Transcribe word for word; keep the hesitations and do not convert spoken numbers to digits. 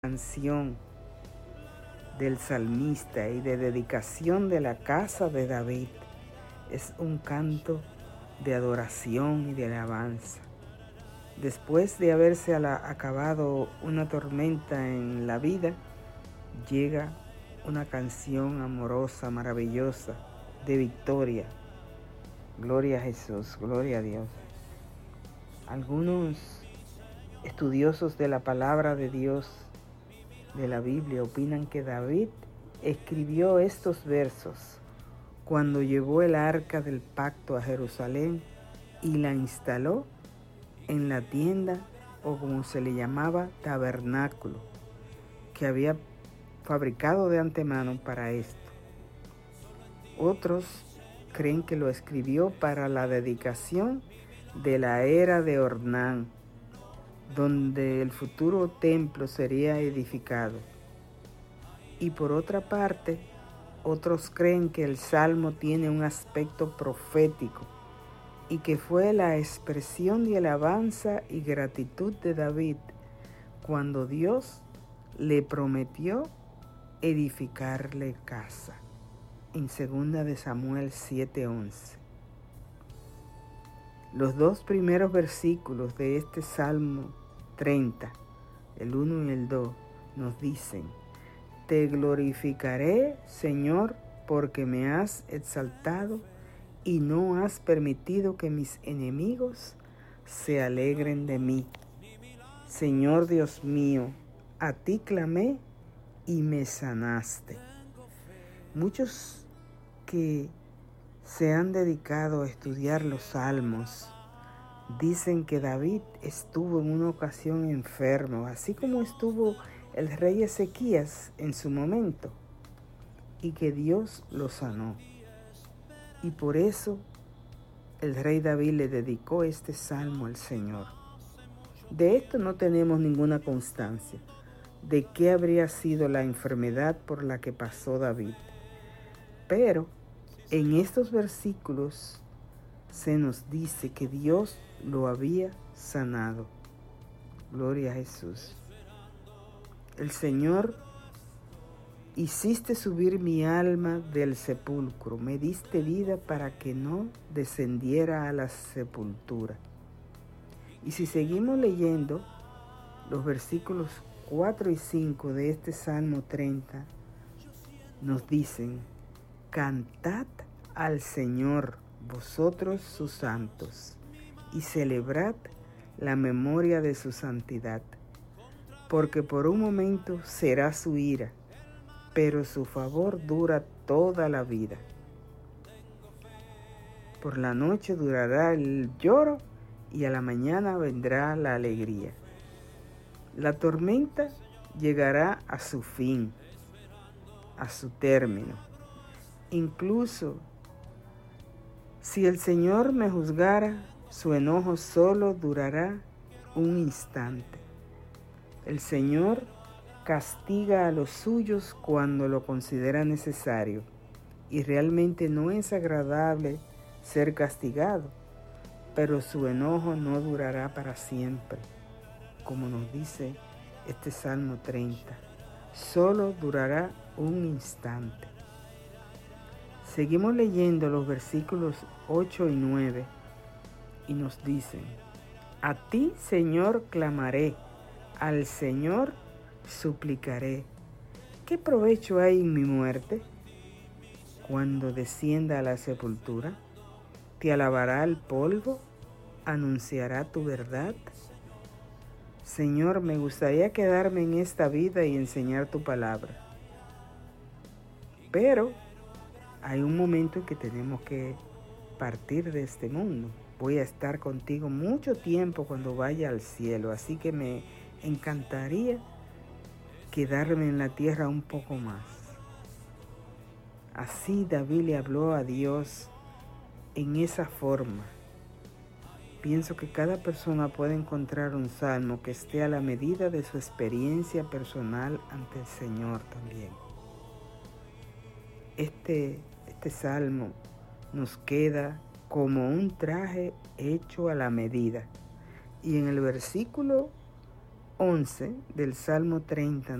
canción del salmista y de dedicación de la casa de David. Es un canto de adoración y de alabanza. Después de haberse acabado una tormenta en la vida, llega una canción amorosa, maravillosa, de victoria. Gloria a Jesús, gloria a Dios. Algunos estudiosos de la palabra de Dios, de la Biblia, opinan que David escribió estos versos cuando llevó el arca del pacto a Jerusalén y la instaló en la tienda, o como se le llamaba, tabernáculo, que había fabricado de antemano para esto. Otros creen que lo escribió para la dedicación de la era de Ornán, donde el futuro templo sería edificado. Y por otra parte, otros creen que el salmo tiene un aspecto profético y que fue la expresión de alabanza y gratitud de David cuando Dios le prometió edificarle casa, en segunda de Samuel siete once. Los dos primeros versículos de este Salmo treinta, el uno y el dos, nos dicen: Te glorificaré, Señor, porque me has exaltado y no has permitido que mis enemigos se alegren de mí. Señor Dios mío, a ti clamé y me sanaste. Muchos que se han dedicado a estudiar los salmos dicen que David estuvo en una ocasión enfermo, así como estuvo el rey Ezequías en su momento, y que Dios lo sanó. Y por eso el rey David le dedicó este salmo al Señor. De esto no tenemos ninguna constancia, de qué habría sido la enfermedad por la que pasó David. Pero en estos versículos se nos dice que Dios lo había sanado. Gloria a Jesús. El Señor, hiciste subir mi alma del sepulcro, me diste vida para que no descendiera a la sepultura. Y si seguimos leyendo los versículos cuatro y cinco de este Salmo treinta, nos dicen: Cantad al Señor, vosotros sus santos, y celebrad la memoria de su santidad, porque por un momento será su ira, pero su favor dura toda la vida. Por la noche durará el lloro y a la mañana vendrá la alegría. La tormenta llegará a su fin, a su término. Incluso si el Señor me juzgara, su enojo solo durará un instante. El Señor castiga a los suyos cuando lo considera necesario, y realmente no es agradable ser castigado, pero su enojo no durará para siempre, como nos dice este Salmo treinta, solo durará un instante. Seguimos leyendo los versículos ocho y nueve y nos dicen: A ti, Señor, clamaré, al Señor suplicaré. ¿Qué provecho hay en mi muerte? Cuando descienda a la sepultura, ¿te alabará el polvo? ¿Anunciará tu verdad? Señor, me gustaría quedarme en esta vida y enseñar tu palabra. Pero hay un momento en que tenemos que partir de este mundo. Voy a estar contigo mucho tiempo cuando vaya al cielo, así que me encantaría quedarme en la tierra un poco más. Así David le habló a Dios en esa forma. Pienso que cada persona puede encontrar un salmo que esté a la medida de su experiencia personal ante el Señor también. Este, este salmo nos queda como un traje hecho a la medida. Y en el versículo once del Salmo treinta